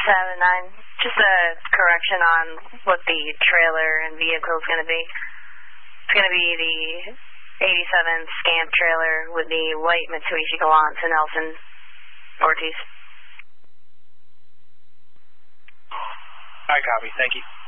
7-9. Just a correction on what the trailer and vehicle is going to be. It's going to be the 87 Scamp trailer with the white Mitsubishi Galant to Nelson Ortiz. All right, copy. Thank you.